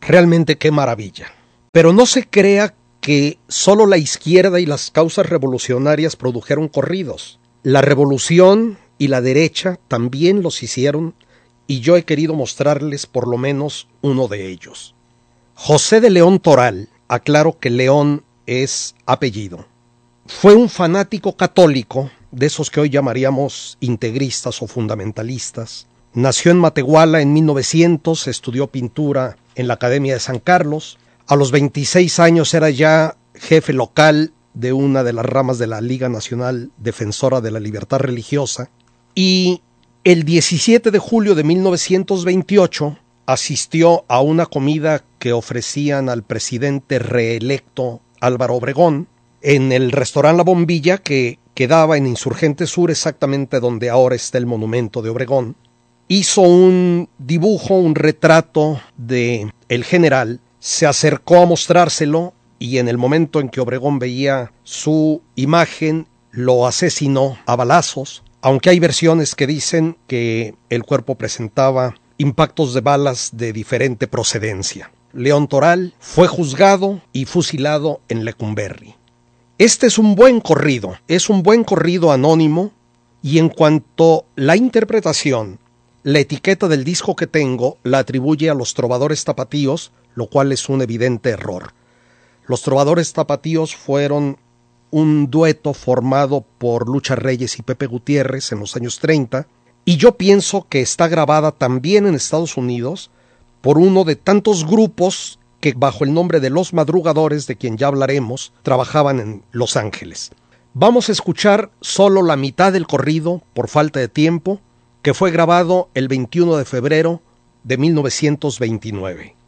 Realmente qué maravilla. Pero no se crea que solo la izquierda y las causas revolucionarias produjeron corridos. La revolución y la derecha también los hicieron, y yo he querido mostrarles por lo menos uno de ellos. José de León Toral, aclaro que León es apellido, fue un fanático católico, de esos que hoy llamaríamos integristas o fundamentalistas. Nació en Matehuala en 1900, estudió pintura en la Academia de San Carlos. A los 26 años era ya jefe local de una de las ramas de la Liga Nacional Defensora de la Libertad Religiosa. Y el 17 de julio de 1928 asistió a una comida que ofrecían al presidente reelecto Álvaro Obregón en el restaurante La Bombilla, que quedaba en Insurgente Sur, exactamente donde ahora está el monumento de Obregón. Hizo un dibujo, un retrato de el general, se acercó a mostrárselo y en el momento en que Obregón veía su imagen lo asesinó a balazos, aunque hay versiones que dicen que el cuerpo presentaba impactos de balas de diferente procedencia. León Toral fue juzgado y fusilado en Lecumberri. Este es un buen corrido anónimo, y en cuanto a la interpretación, la etiqueta del disco que tengo la atribuye a los trovadores tapatíos, lo cual es un evidente error. Los trovadores tapatíos fueron un dueto formado por Lucha Reyes y Pepe Gutiérrez en los años 30, y yo pienso que está grabada también en Estados Unidos por uno de tantos grupos que bajo el nombre de Los Madrugadores, de quien ya hablaremos, trabajaban en Los Ángeles. Vamos a escuchar solo la mitad del corrido, por falta de tiempo, que fue grabado el 21 de febrero de 1929.